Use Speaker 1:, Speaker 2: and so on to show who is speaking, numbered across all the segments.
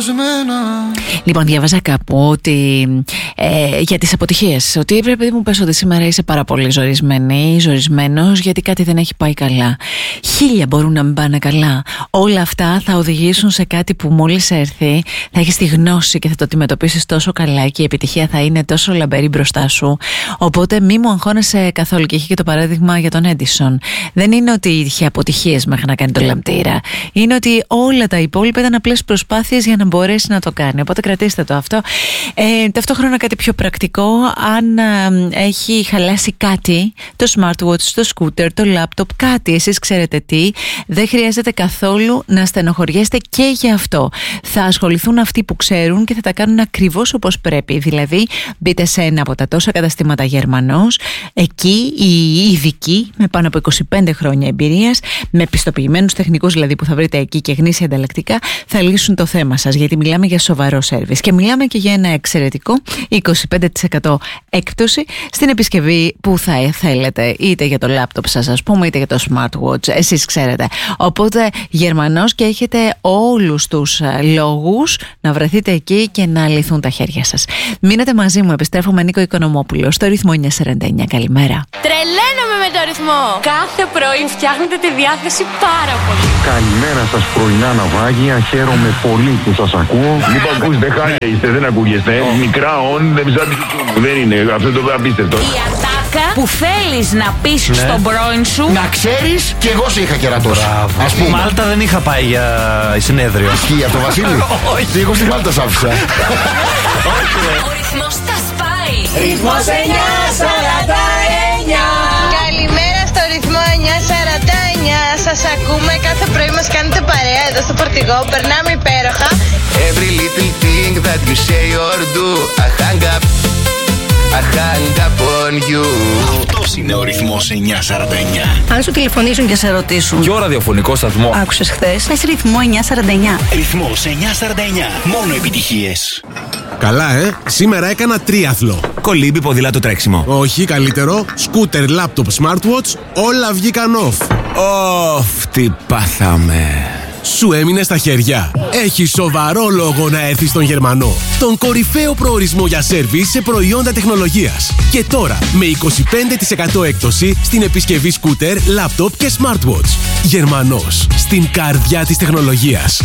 Speaker 1: σπασμένα.
Speaker 2: Λοιπόν, διάβαζα κάπου ότι για τις αποτυχίες, ότι πρέπει μου πες ότι σήμερα είσαι πάρα πολύ ζορισμένη ή ζορισμένος γιατί κάτι δεν έχει πάει καλά. 1000 μπορούν να μην πάνε καλά. Όλα αυτά θα οδηγήσουν σε κάτι που μόλις έρθει θα έχεις τη γνώση και θα το αντιμετωπίσεις τόσο καλά και η επιτυχία θα είναι τόσο λαμπερή μπροστά σου. Οπότε μη μου αγχώνεσαι καθόλου. Και έχει και το παράδειγμα για τον Έντισον. Δεν είναι ότι είχε αποτυχίες μέχρι να κάνει το λαμπτήρα. Είναι ότι όλα τα υπόλοιπα ήταν απλές προσπάθειες για να μπορέσει να το κάνει. Οπότε κρατήστε το αυτό. Ταυτόχρονα κάτι πιο πρακτικό, αν έχει χαλάσει κάτι, το smartwatch, το scooter, το laptop, κάτι, εσείς ξέρετε τι, δεν χρειάζεται καθόλου να στενοχωριέστε και γι' αυτό. Θα ασχοληθούν αυτοί που ξέρουν και θα τα κάνουν ακριβώς όπως πρέπει. Δηλαδή, μπείτε σε ένα από τα τόσα καταστήματα Γερμανός, εκεί οι ειδικοί με πάνω από 25 χρόνια εμπειρίας, με πιστοποιημένους τεχνικούς δηλαδή που θα βρείτε εκεί και γνήσια ανταλλακτικά, θα λύσουν το θέμα σας, γιατί μιλάμε για σοβαρό σέρβις και μιλάμε και για ένα εξαιρετικό 25% έκπτωση στην επισκευή που θα θέλετε, είτε για το λάπτοπ σας ας πούμε, είτε για το smartwatch, εσείς ξέρετε. Οπότε Γερμανός και έχετε όλους τους λόγους να βρεθείτε εκεί και να λυθούν τα χέρια σας. Μείνετε μαζί μου, επιστρέφω με Νίκο Οικονομόπουλο στο ρυθμό 949. Καλημέρα.
Speaker 3: Τρελαίνομαι με το ρυθμό. Κάθε πρωί φτιάχνετε τη διάθεση πάρα πολύ.
Speaker 4: Καλημέρα σας πρωινά ναυάγια. Χαίρομαι πολύ που σας ακούω. Μην ακούστε, χάλια είστε, δεν ακούγεστε. Μικρά όν, δεν είναι. Αυτό το απίστευτο.
Speaker 3: Η ατάκα που θέλεις να πεις στον πρώην σου.
Speaker 1: Να ξέρεις, κι εγώ σε είχα κερατώσει.
Speaker 5: Ας πούμε. Μάλτα δεν είχα πάει για συνέδριο.
Speaker 1: Ισχύει αυτό, Βασίλη? Όχι. Εγώ στη Μάλτα σ' άφησα.
Speaker 3: Ο ρυθμός τα σπάει.
Speaker 6: Ρυθμός 949.
Speaker 7: Καλημέρα στο ρυθμό 949. Σας ακούμε, κάθε πρωί μας κάνετε παρέα εδώ στο φορτηγό. Περνάμε υπέροχα.
Speaker 6: Every little thing that you say or do, I hang up on you.
Speaker 8: Αυτός είναι ο ρυθμός 949.
Speaker 9: Αν σου τηλεφωνήσουν και σε ρωτήσουν
Speaker 5: Ποιο ραδιοφωνικό σταθμό
Speaker 9: άκουσες χθες, πες ρυθμό 949.
Speaker 8: Ρυθμός 949. Μόνο επιτυχίες.
Speaker 10: Καλά, σήμερα έκανα τρίαθλο.
Speaker 5: Κολύμπι, ποδήλατο, τρέξιμο.
Speaker 10: Όχι, καλύτερο. Σκούτερ, λάπτοπ, smartwatch, όλα βγήκαν off.
Speaker 5: Τι πάθαμε.
Speaker 10: Σου έμεινε στα χέρια. Έχει σοβαρό λόγο να έρθεις στον Γερμανό. Τον κορυφαίο προορισμό για σέρβις σε προϊόντα τεχνολογίας. Και τώρα με 25% έκπτωση στην επισκευή σκούτερ, λάπτοπ και smartwatch. Γερμανός, στην καρδιά της τεχνολογίας.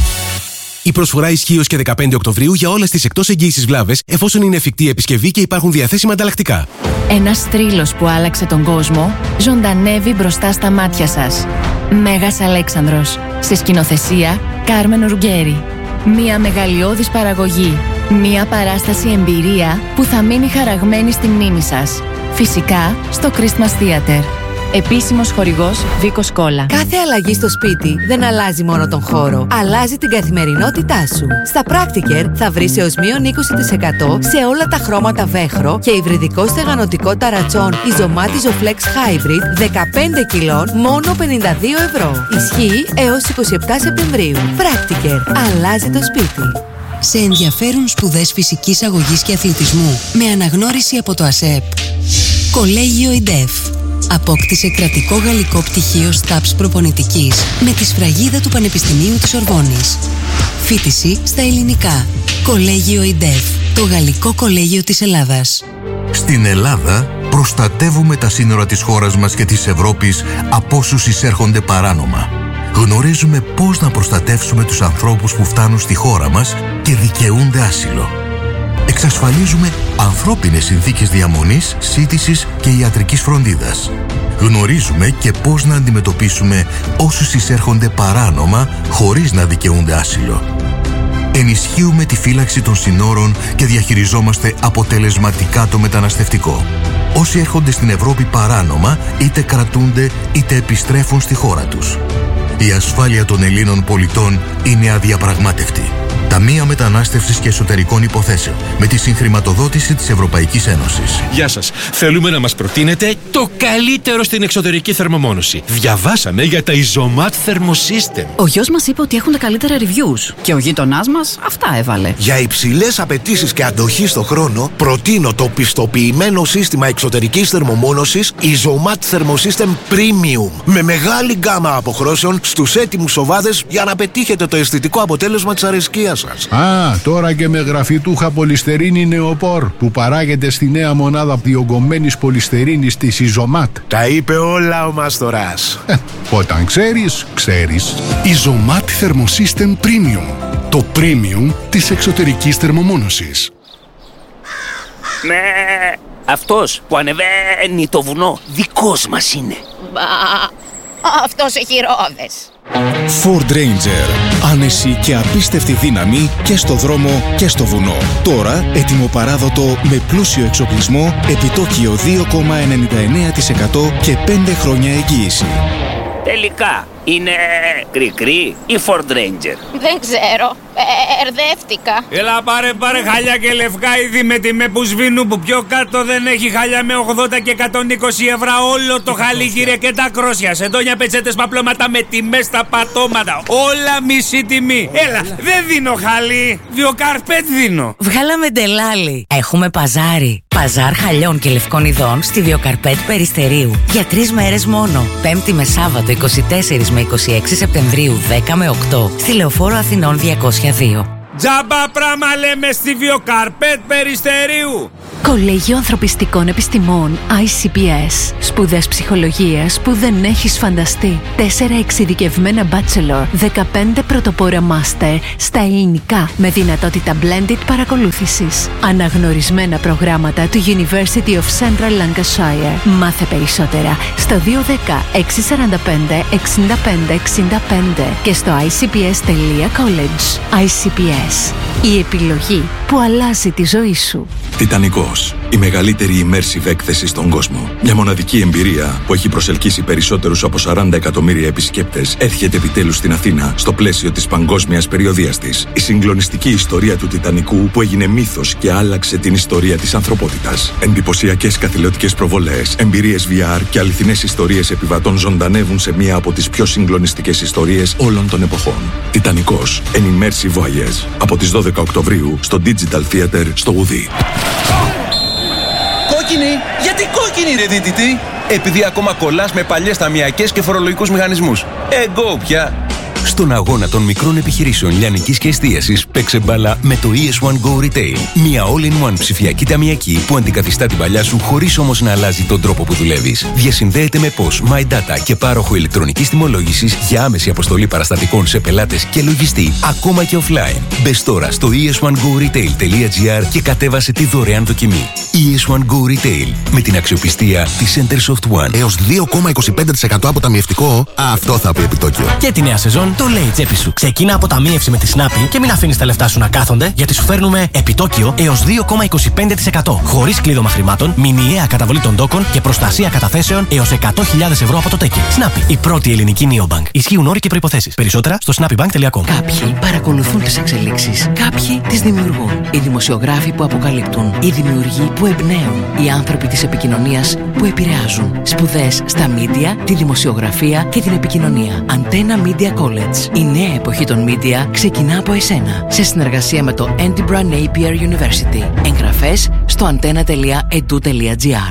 Speaker 10: Η προσφορά ισχύει ως και 15 Οκτωβρίου για όλες τις εκτός εγγύησης βλάβες, εφόσον είναι εφικτή η επισκευή και υπάρχουν διαθέσιμα ανταλλακτικά.
Speaker 2: Ένας θρύλος που άλλαξε τον κόσμο ζωντανεύει μπροστά στα μάτια σας. Μέγας Αλέξανδρος. Σε σκηνοθεσία Κάρμεν Ρουγκέρι. Μια μεγαλειώδης παραγωγή. Μια παράσταση εμπειρία που θα μείνει χαραγμένη στη μνήμη σας. Φυσικά στο Christmas Theater. Επίσημος χορηγός Βίκος Κόλλα.
Speaker 11: Κάθε αλλαγή στο σπίτι δεν αλλάζει μόνο τον χώρο, αλλάζει την καθημερινότητά σου. Στα Practiker θα βρεις έως μείον 20% σε όλα τα χρώματα βέχρο και υβριδικό στεγανοτικό ταρατσόν Ιζωμάτιζο Flex Hybrid 15 κιλών μόνο 52 ευρώ. Ισχύει έως 27 Σεπτεμβρίου. Practiker. Αλλάζει το σπίτι.
Speaker 12: Σε ενδιαφέρουν σπουδές φυσικής αγωγής και αθλητισμού με αναγνώριση από το ΑΣΕΠ. Κολέγιο ΙΝΤΕΦ. Απόκτησε κρατικό γαλλικό πτυχίο ΣΤΑΠΣ προπονητικής με τη σφραγίδα του Πανεπιστημίου της Ορβόνης. Φοιτηση στα ελληνικά. Κολέγιο ΙΝΤΕΦ. Το Γαλλικό Κολέγιο της Ελλάδας.
Speaker 13: Στην Ελλάδα προστατεύουμε τα σύνορα της χώρας μας και της Ευρώπης από όσους εισέρχονται παράνομα. Γνωρίζουμε πώς να προστατεύσουμε τους ανθρώπους που φτάνουν στη χώρα μας και δικαιούνται άσυλο. Εξασφαλίζουμε ανθρώπινες συνθήκες διαμονής, σύντησης και ιατρικής φροντίδας. Γνωρίζουμε και πώς να αντιμετωπίσουμε όσους εισέρχονται παράνομα χωρίς να δικαιούνται άσυλο. Ενισχύουμε τη φύλαξη των συνόρων και διαχειριζόμαστε αποτελεσματικά το μεταναστευτικό. Όσοι έρχονται στην Ευρώπη παράνομα είτε κρατούνται είτε επιστρέφουν στη χώρα τους. Η ασφάλεια των Ελλήνων πολιτών είναι αδιαπραγμάτευτη. Ταμεία Μετανάστευσης και Εσωτερικών Υποθέσεων με τη συγχρηματοδότηση της Ευρωπαϊκής Ένωσης.
Speaker 14: Γεια σας. Θέλουμε να μας προτείνετε το καλύτερο στην εξωτερική θερμομόνωση. Διαβάσαμε για τα Isomat Thermosystem.
Speaker 15: Ο γιος μας είπε ότι έχουν τα καλύτερα reviews και ο γείτονάς μας αυτά έβαλε.
Speaker 16: Για υψηλές απαιτήσεις και αντοχή στο χρόνο, προτείνω το πιστοποιημένο σύστημα εξωτερικής θερμομόνωσης Isomat Thermosystem Premium με μεγάλη γκάμα αποχρώσεων στους έτοιμους σοβάδες για να πετύχετε το αισθητικό αποτέλεσμα της αρεσκίας. σας.
Speaker 17: Τώρα και με γραφιτούχα πολυστερίνη νεοπόρ που παράγεται στη νέα μονάδα διογκωμένης πολυστερίνης της Ιζωμάτ.
Speaker 16: Τα είπε όλα ο Μάστορας.
Speaker 17: Όταν ξέρεις, ξέρεις.
Speaker 18: Ιζωμάτ Thermosystem Premium. Το premium της εξωτερικής θερμομόνωσης.
Speaker 19: Αυτός που ανεβαίνει το βουνό δικός μας είναι.
Speaker 20: Αυτός έχει ρόδες.
Speaker 21: Ford Ranger. Άνεση και απίστευτη δύναμη και στο δρόμο και στο βουνό. Τώρα έτοιμο παράδοτο με πλούσιο εξοπλισμό, επιτόκιο 2,99% και 5 χρόνια εγγύηση.
Speaker 19: Τελικά, είναι κρικρή ή Ford Ranger?
Speaker 20: Δεν ξέρω. Ερδεύτηκα.
Speaker 22: Έλα πάρε χαλιά και λευκά είδη με τιμέ που σβήνουν, που πιο κάτω δεν έχει χαλιά με 80 και 120 ευρώ όλο το χαλί, κύριε, και τα κρόσια. Σεντόνια, πετσέτες, παπλώματα με τιμές στα πατώματα. Όλα μισή τιμή. Έλα, δεν δίνω χαλί. Βιοκαρπέτ δίνω.
Speaker 23: Βγάλαμε ντελάλι. Έχουμε παζάρι. Παζάρ χαλιών και λευκών ειδών στη Βιοκαρπέτ Περιστερίου. Για 3 μέρες μόνο. Πέμπτη με Σάββατο 24 με 26 Σεπτεμβρίου 10 με 8. Στη Λεωφόρο Αθηνών 202.
Speaker 22: Τζάμπα πράγμα λέμε στη Βιοκαρπέτ Περιστερίου.
Speaker 2: Κολέγιο Ανθρωπιστικών Επιστημών ICPS. Σπουδές ψυχολογίας που δεν έχεις φανταστεί. 4 εξειδικευμένα bachelor, 15 πρωτοπόρα master στα ελληνικά με δυνατότητα blended παρακολούθησης. Αναγνωρισμένα προγράμματα του University of Central Lancashire. Μάθε περισσότερα στο 210 645 65 65 και στο icps.college. ICPS. Η επιλογή που αλλάζει τη ζωή σου.
Speaker 24: Τιτανικός. Η μεγαλύτερη immersive έκθεση στον κόσμο. Μια μοναδική εμπειρία που έχει προσελκύσει περισσότερους από 40 εκατομμύρια επισκέπτες έρχεται επιτέλους στην Αθήνα στο πλαίσιο της παγκόσμιας περιοδείας της. Η συγκλονιστική ιστορία του Τιτανικού που έγινε μύθος και άλλαξε την ιστορία της ανθρωπότητας. Εντυπωσιακές καθηλωτικές προβολές, εμπειρίες VR και αληθινές ιστορίες επιβατών ζωντανεύουν σε μία από τις πιο συγκλονιστικές ιστορίες όλων των εποχών. Τιτανικός. An immersive voyage. Από τις 12 Οκτωβρίου στο Digital Theater στο Ουδί.
Speaker 5: Κόκκινη! Γιατί κόκκινη, ρε δίτητη? Επειδή ακόμα κολλάς με παλιές ταμιακές και φορολογικούς μηχανισμούς. Εγώ πια! Στον αγώνα των μικρών επιχειρήσεων λιανικής και εστίασης, παίξε μπάλα με το ES1 Go Retail. Μια all-in-one ψηφιακή ταμιακή που αντικαθιστά την παλιά σου χωρίς όμως να αλλάζει τον τρόπο που δουλεύεις. Διασυνδέεται με POS, My Data και πάροχο ηλεκτρονικής τιμολόγησης για άμεση αποστολή παραστατικών σε πελάτες και λογιστή, ακόμα και offline. Μπες τώρα στο es1goretail.gr και κατέβασε τη δωρεάν δοκιμή. ES1 Go Retail με την αξιοπιστία της Centersoft One.
Speaker 16: Έως 2,25% αποταμιευτικό, αυτό θα πει επιτόκιο.
Speaker 25: Και τη νέα σεζόν το λέει η τσέπη σου. Ξεκίνα αποταμίευση με τη Snappi και μην αφήνεις τα λεφτά σου να κάθονται, γιατί σου φέρνουμε επιτόκιο έως 2,25%. Χωρίς κλείδωμα χρημάτων, μηνιαία καταβολή των τόκων και προστασία καταθέσεων έως 100.000 ευρώ από το τέκι. Snappi, η πρώτη ελληνική neobank. Ισχύουν όροι και προϋποθέσεις. Περισσότερα στο snappybank.com.
Speaker 11: Κάποιοι παρακολουθούν τις εξελίξεις. Κάποιοι τις δημιουργούν. Οι δημοσιογράφοι που αποκαλύπτουν. Οι δημιουργοί που εμπνέουν. Οι άνθρωποι της επικοινωνίας που επηρεάζουν. Σπουδές στα media, τη δημοσιογραφία και την επικοινωνία. Antenna Media College. Η νέα εποχή των media ξεκινά από εσένα. Σε συνεργασία με το Edinburgh Napier University. Εγγραφές στο antenna.edu.gr.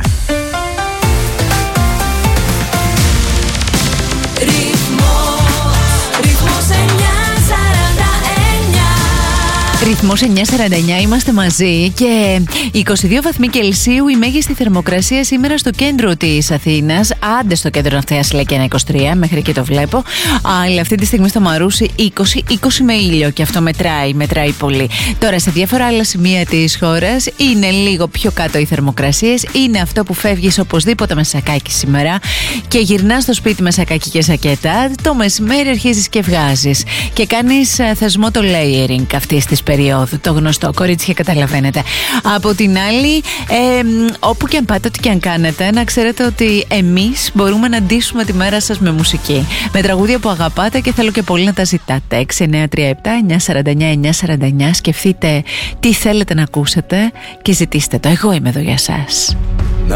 Speaker 2: Ρυθμός 949, είμαστε μαζί και 22 βαθμοί Κελσίου η μέγιστη θερμοκρασία σήμερα στο κέντρο της Αθήνας. Άντε στο κέντρο να φτάσει λέει και ένα 23, μέχρι εκεί το βλέπω. Αλλά αυτή τη στιγμή στο Μαρούσι 20 με ήλιο και αυτό μετράει πολύ. Τώρα σε διάφορα άλλα σημεία της χώρας είναι λίγο πιο κάτω οι θερμοκρασίες. Είναι αυτό που φεύγεις οπωσδήποτε με σακάκι σήμερα και γυρνάς στο σπίτι με σακάκι και σακέτα. Το μεσημέρι αρχίζεις και βγάζεις και κάνεις θεσμό το layering αυτής της περίοδου, το γνωστό, κορίτσια καταλαβαίνετε. Από την άλλη, όπου και αν πάτε, ό,τι και αν κάνετε, να ξέρετε ότι εμείς μπορούμε να ντύσουμε τη μέρα σας με μουσική. Με τραγούδια που αγαπάτε και θέλω και πολύ να τα ζητάτε. 6937-949-949. Σκεφτείτε τι θέλετε να ακούσετε και ζητήστε το. Εγώ είμαι εδώ για σας.